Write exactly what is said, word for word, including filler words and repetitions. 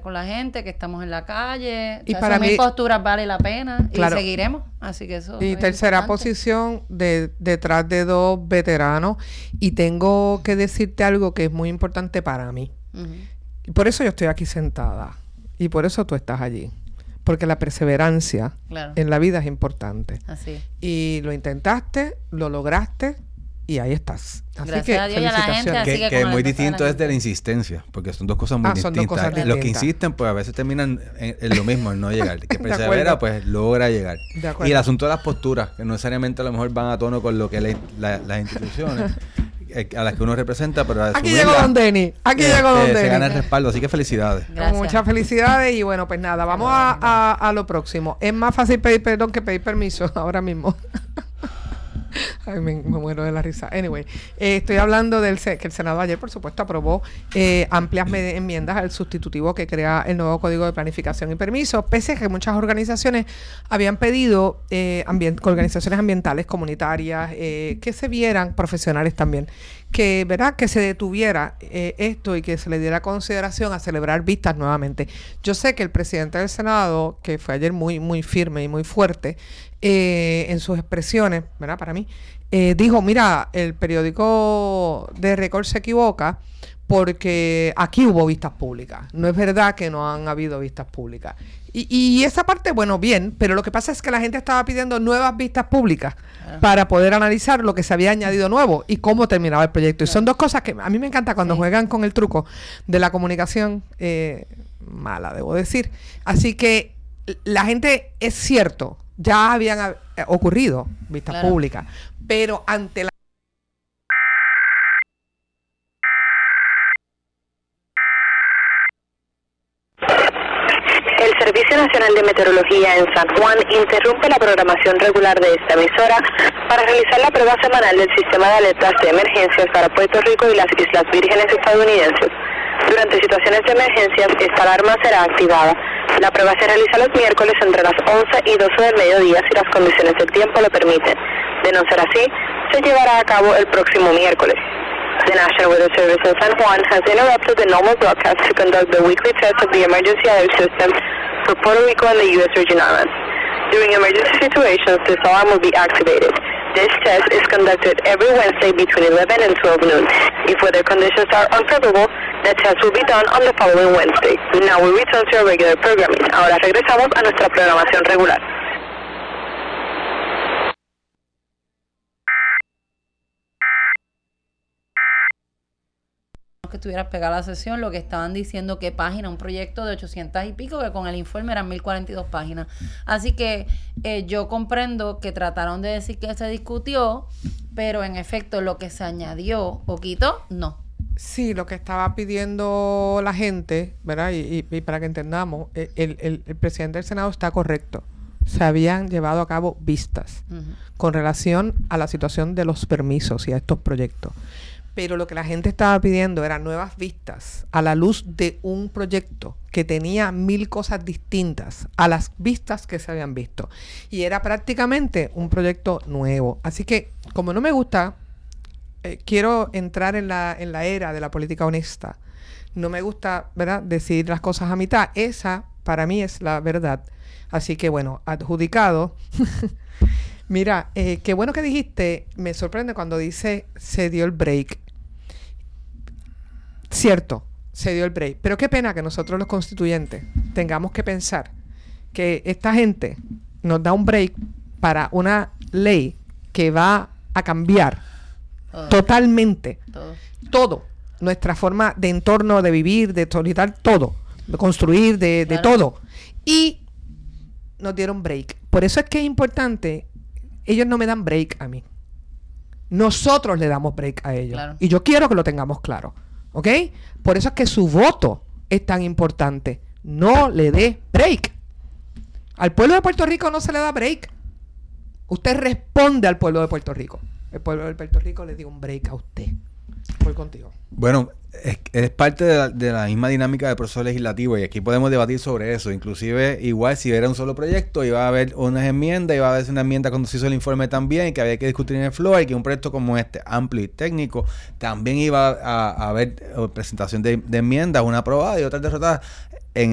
con la gente, que estamos en la calle. Y o sea, para mí, mí, posturas vale la pena, claro, y seguiremos. Así que eso. Y tercera importante. posición de, detrás de dos veteranos. Y tengo que decirte algo que es muy importante para mí. Uh-huh. Y por eso yo estoy aquí sentada. Y por eso tú estás allí. Porque la perseverancia claro. en la vida es importante. Así. Y lo intentaste, lo lograste y ahí estás. Así Gracias que a Dios y a la gente. Así que, que, que es muy distinto es de la insistencia, porque son dos cosas muy ah, distintas. Cosas Los distintas. que insisten, pues a veces terminan en, en lo mismo, en no llegar. Que persevera, pues logra llegar. Y el asunto de las posturas, que no necesariamente a lo mejor van a tono con lo que la, la, las instituciones a las que uno representa, pero aquí llegó Don Denny, aquí eh, llegó Don eh, Denny. Se gana el respaldo, así que felicidades. Gracias. Muchas felicidades y bueno, pues nada, vamos a, a, a lo próximo. Es más fácil pedir perdón que pedir permiso ahora mismo. Ay, me, me muero de la risa. Anyway, eh, estoy hablando del que el Senado ayer, por supuesto, aprobó eh, amplias med- enmiendas al sustitutivo que crea el nuevo Código de Planificación y Permisos, pese a que muchas organizaciones habían pedido, eh, ambient- organizaciones ambientales, comunitarias, eh, que se vieran profesionales también, que, ¿verdad? que se detuviera eh, esto y que se le diera consideración a celebrar vistas nuevamente. Yo sé que el presidente del Senado, que fue ayer muy, muy firme y muy fuerte, Eh, en sus expresiones, ¿verdad? Para mí, eh, dijo, mira, el periódico de Récord se equivoca porque aquí hubo vistas públicas. No es verdad que no han habido vistas públicas. Y, y esa parte, bueno, bien, pero lo que pasa es que la gente estaba pidiendo nuevas vistas públicas uh-huh. para poder analizar lo que se había añadido nuevo y cómo terminaba el proyecto. Y son dos cosas que a mí me encanta cuando sí. juegan con el truco de la comunicación eh, mala, debo decir. Así que la gente, es cierto, ya habían eh, ocurrido vistas claro. públicas, pero ante la El Servicio Nacional de Meteorología en San Juan interrumpe la programación regular de esta emisora para realizar la prueba semanal del sistema de alertas de emergencias para Puerto Rico y las Islas Vírgenes estadounidenses. Durante situaciones de emergencias, esta alarma será activada. La prueba se realiza los miércoles entre las once y doce del mediodía si las condiciones del tiempo lo permiten. De no ser así, se llevará a cabo el próximo miércoles. The National Weather Service in San Juan has interrupted the normal broadcast to conduct the weekly test of the emergency alert system for Puerto Rico and the U S Virgin Islands. During emergency situations, this alarm will be activated. This test is conducted every Wednesday between eleven and twelve noon. If weather conditions are unfavorable, the test will be done on the following Wednesday. Now we return to our regular programming. Ahora regresamos a nuestra programación regular. Que estuvieras pegada a la sesión, lo que estaban diciendo, qué página, un proyecto de ochocientas y pico, que con el informe eran mil cuarenta y dos páginas. Así que eh, yo comprendo que trataron de decir que se discutió, pero en efecto lo que se añadió o quitó, no. Sí, lo que estaba pidiendo la gente, ¿verdad? Y, y, y para que entendamos, el, el, el presidente del Senado está correcto. Se habían llevado a cabo vistas uh-huh. con relación a la situación de los permisos y a estos proyectos. Pero lo que la gente estaba pidiendo eran nuevas vistas a la luz de un proyecto que tenía mil cosas distintas a las vistas que se habían visto. Y era prácticamente un proyecto nuevo. Así que, como no me gusta, eh, quiero entrar en la, en la era de la política honesta. No me gusta, ¿verdad?, decir las cosas a mitad. Esa, para mí, es la verdad. Así que, bueno, adjudicado. Mira, eh, qué bueno que dijiste. Me sorprende cuando dice se dio el break. Cierto, se dio el break. Pero qué pena que nosotros los constituyentes tengamos que pensar que esta gente nos da un break para una ley que va a cambiar todo. totalmente todo. todo. Nuestra forma de entorno, de vivir, de solicitar, todo. De construir, de, de claro. todo. Y nos dieron break. Por eso es que es importante. Ellos no me dan break a mí. Nosotros le damos break a ellos. Claro. Y yo quiero que lo tengamos claro. ¿Ok? Por eso es que su voto es tan importante. No le dé break. Al pueblo de Puerto Rico no se le da break. Usted responde al pueblo de Puerto Rico. El pueblo de Puerto Rico le dio un break a usted. Voy contigo. Bueno, es, es parte de la, de la misma dinámica del proceso legislativo y aquí podemos debatir sobre eso. Inclusive, igual si era un solo proyecto, iba a haber unas enmiendas, iba a haber una enmienda cuando se hizo el informe también, que había que discutir en el floor, y que un proyecto como este, amplio y técnico, también iba a, a haber presentación de, de enmiendas, una aprobada y otra derrotada.